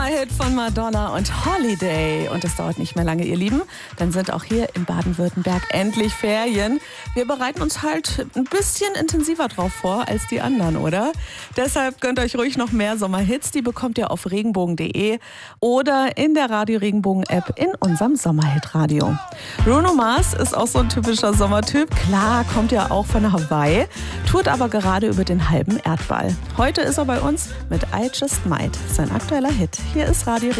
Sommerhit von Madonna und Holiday. Und es dauert nicht mehr lange, ihr Lieben. Dann sind auch hier in Baden-Württemberg endlich Ferien. Wir bereiten uns halt ein bisschen intensiver drauf vor als die anderen, oder? Deshalb gönnt euch ruhig noch mehr Sommerhits. Die bekommt ihr auf regenbogen.de oder in der Radio Regenbogen App in unserem Sommerhit-Radio. Bruno Mars ist auch so ein typischer Sommertyp. Klar, kommt ja auch von Hawaii, tourt aber gerade über den halben Erdball. Heute ist er bei uns mit I Just Might, sein aktueller Hit. Hier ist Radio